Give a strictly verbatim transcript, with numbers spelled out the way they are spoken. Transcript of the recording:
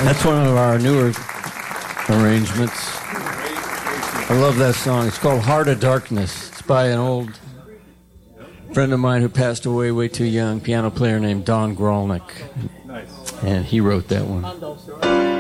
That's one of our newer arrangements. I love that song. It's called Heart of Darkness. It's by an old friend of mine who passed away way too young, piano player named Don Grolnick. Nice. And he wrote that one.